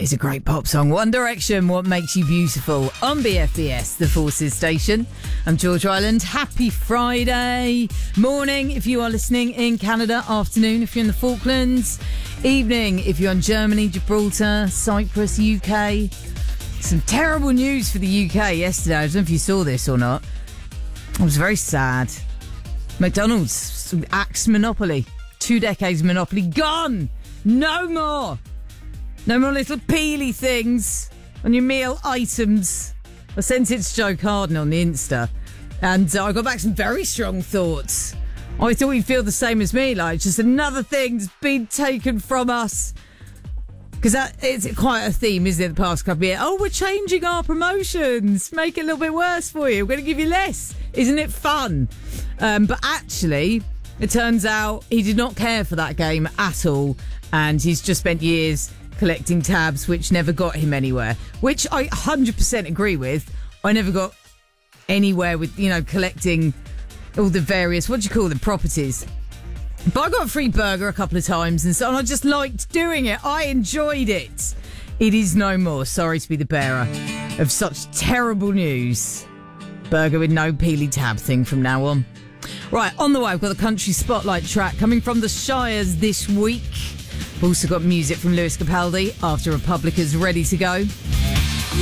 is a great pop song. One Direction, What Makes You Beautiful on BFBS, the Forces station. I'm George Island. Happy Friday morning if you are listening in Canada, afternoon if you're in the Falklands, evening if you're in Germany, Gibraltar, Cyprus, UK. Some terrible news for the UK yesterday. I don't know if you saw this or not. I was very sad. McDonald's axed Monopoly. 2 decades Monopoly gone. No more. No more little peely things on your meal items. I sent it to Joe Carden on the Insta, and I got back some very strong thoughts. I thought you'd feel the same as me, like just another thing's been taken from us. Because it's quite a theme, isn't it, the past couple of years? Oh, we're changing our promotions. Make it a little bit worse for you. We're going to give you less. Isn't it fun? But actually, it turns out he did not care for that game at all. And he's just spent years collecting tabs, which never got him anywhere. Which I 100% agree with. I never got anywhere with, collecting all the various, what do you call them, properties. But I got a free burger a couple of times and so on. I just liked doing it. I enjoyed it. It is no more. Sorry to be the bearer of such terrible news. Burger with no peely tab thing from now on. Right, on the way, I've got the country spotlight track coming from the Shires this week. We've also got music from Lewis Capaldi after Republica's ready to go.